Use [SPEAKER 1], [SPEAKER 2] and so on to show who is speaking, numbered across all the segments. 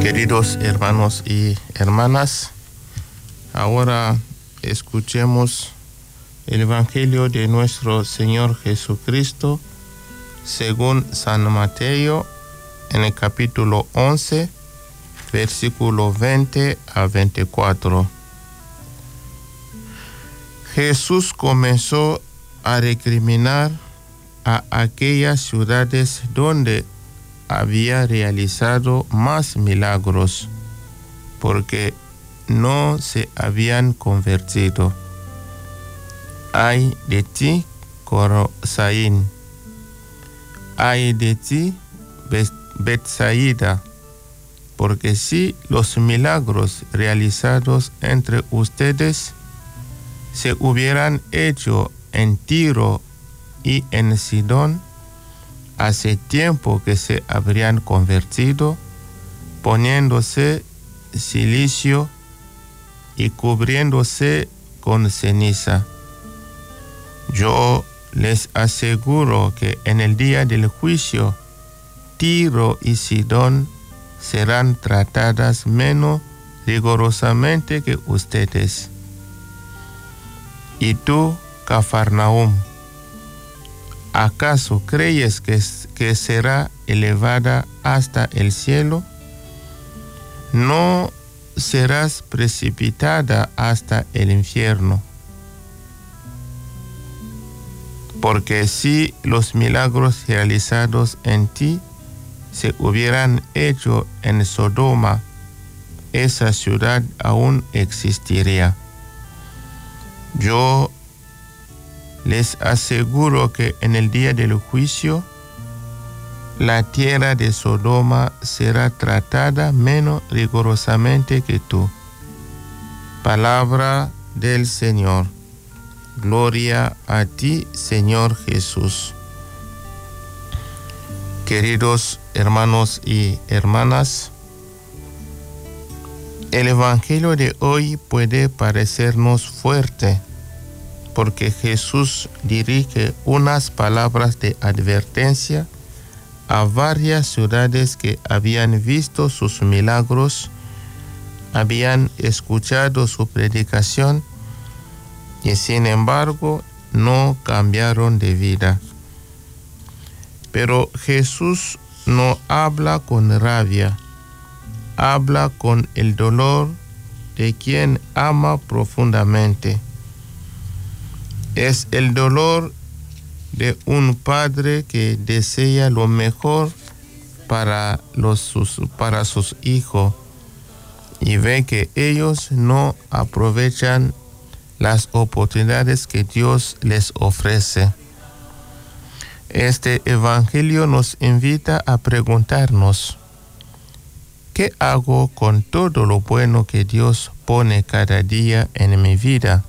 [SPEAKER 1] Queridos hermanos y hermanas, ahora escuchemos el Evangelio de nuestro Señor Jesucristo según San Mateo en el capítulo 11, versículo 20 a 24. Jesús comenzó a recriminar a aquellas ciudades donde había realizado más milagros, porque no se habían convertido. Ay de ti, Corosaín. Ay de ti, Betsaida, porque si los milagros realizados entre ustedes se hubieran hecho en Tiro y en Sidón, hace tiempo que se habrían convertido, poniéndose cilicio y cubriéndose con ceniza. Yo les aseguro que en el día del juicio, Tiro y Sidón serán tratadas menos rigurosamente que ustedes. Y tú, Cafarnaúm, ¿acaso crees que será elevada hasta el cielo? No serás precipitada hasta el infierno. Porque si los milagros realizados en ti se hubieran hecho en Sodoma, esa ciudad aún existiría. Yo les aseguro que en el día del juicio, la tierra de Sodoma será tratada menos rigurosamente que tú. Palabra del Señor. Gloria a ti, Señor Jesús. Queridos hermanos y hermanas, el Evangelio de hoy puede parecernos fuerte, porque Jesús dirige unas palabras de advertencia a varias ciudades que habían visto sus milagros, habían escuchado su predicación y sin embargo no cambiaron de vida. Pero Jesús no habla con rabia, habla con el dolor de quien ama profundamente. Es el dolor de un padre que desea lo mejor para sus hijos y ve que ellos no aprovechan las oportunidades que Dios les ofrece. Este Evangelio nos invita a preguntarnos: ¿qué hago con todo lo bueno que Dios pone cada día en mi vida?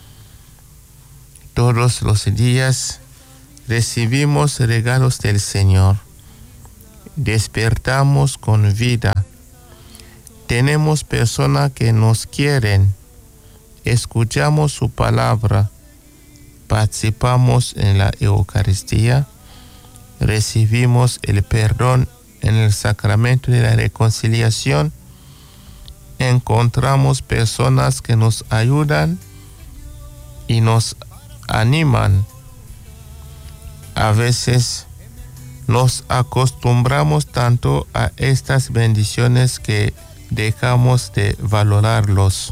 [SPEAKER 1] Todos los días recibimos regalos del Señor. Despertamos con vida. Tenemos personas que nos quieren. Escuchamos su palabra. Participamos en la Eucaristía. Recibimos el perdón en el sacramento de la reconciliación. Encontramos personas que nos ayudan y nos animan. A veces nos acostumbramos tanto a estas bendiciones que dejamos de valorarlos.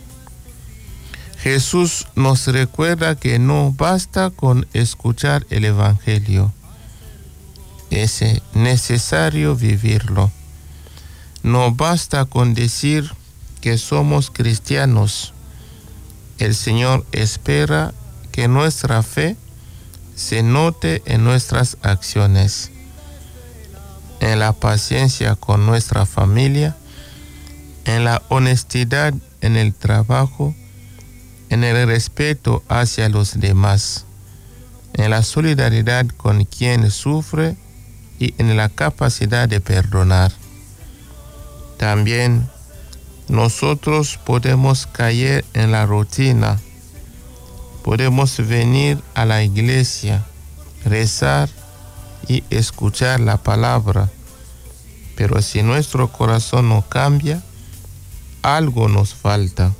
[SPEAKER 1] Jesús nos recuerda que no basta con escuchar el Evangelio. Es necesario vivirlo. No basta con decir que somos cristianos. El Señor espera que nuestra fe se note en nuestras acciones, en la paciencia con nuestra familia, en la honestidad en el trabajo, en el respeto hacia los demás, en la solidaridad con quien sufre y en la capacidad de perdonar. También nosotros podemos caer en la rutina. Podemos venir a la iglesia, rezar y escuchar la palabra, Pero si nuestro corazón no cambia, algo nos falta.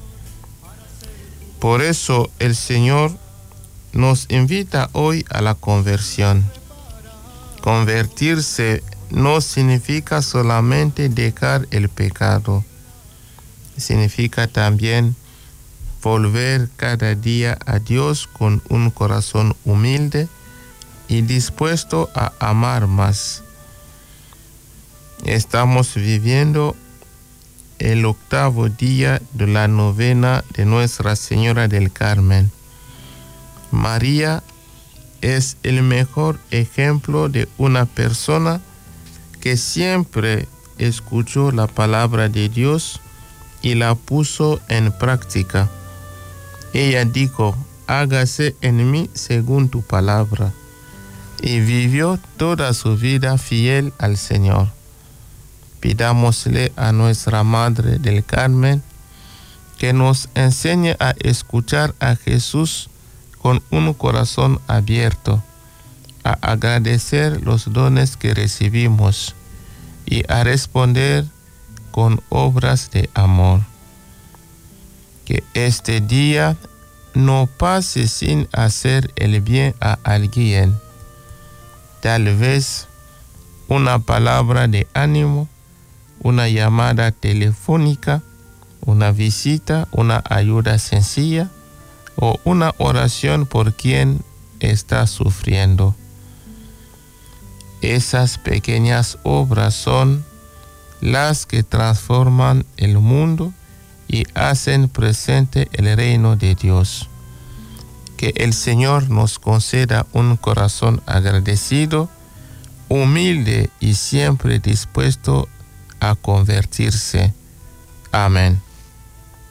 [SPEAKER 1] Por eso el Señor nos invita hoy a la conversión. Convertirse no significa solamente dejar el pecado, significa también volver cada día a Dios con un corazón humilde y dispuesto a amar más. Estamos viviendo el 8º día de la novena de Nuestra Señora del Carmen. María es el mejor ejemplo de una persona que siempre escuchó la palabra de Dios y la puso en práctica. Ella dijo: hágase en mí según tu palabra, y vivió toda su vida fiel al Señor. Pidámosle a nuestra Madre del Carmen que nos enseñe a escuchar a Jesús con un corazón abierto, a agradecer los dones que recibimos y a responder con obras de amor. Que este día no pase sin hacer el bien a alguien. Tal vez una palabra de ánimo, una llamada telefónica, una visita, una ayuda sencilla o una oración por quien está sufriendo. Esas pequeñas obras son las que transforman el mundo y hacen presente el reino de Dios. Que el Señor nos conceda un corazón agradecido, humilde y siempre dispuesto a convertirse. Amén.